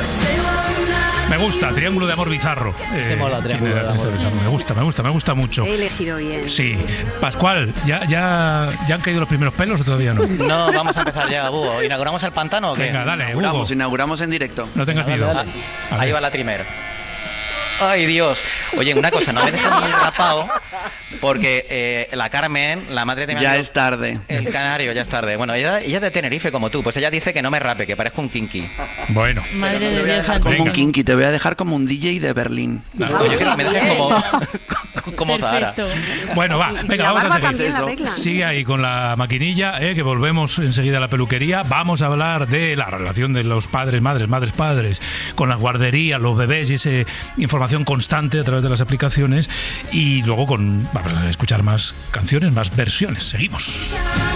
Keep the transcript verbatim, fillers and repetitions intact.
Me gusta, Triángulo de Amor Bizarro. Eh, mola, Triángulo de Amor. Me gusta, me gusta, me gusta mucho. He elegido bien. Sí. Pascual, ¿ya, ya, ¿ya han caído los primeros pelos o todavía no? No, vamos a empezar ya, Hugo. ¿Inauguramos el pantano o qué? Venga, dale, inauguramos, Hugo. inauguramos en directo. No tengas Venga, miedo. dale, dale. Ahí va la trimer. Ay, Dios. Oye, una cosa, no me dejes muy rapado porque eh, la Carmen, la madre de mi Ya amigo, es tarde. el canario, ya es tarde. Bueno, ella, ella es de Tenerife como tú, pues ella dice que no me rape, que parezco un kinky. Bueno. Madre Te de voy a Dios dejar como santísimo. un kinky, te voy a dejar como un D J de Berlín. No, yo quiero que me dejes como, como Zahara. Perfecto. Bueno, va, Y venga, la vamos a barba seguir. también la eso. arreglan. Sigue ahí con la maquinilla, eh, que volvemos enseguida a la peluquería. Vamos a hablar de la relación de los padres, madres, madres, padres, con las guarderías, los bebés y esa información constante a través de las aplicaciones. Y luego con vamos a escuchar más canciones, más versiones. Seguimos.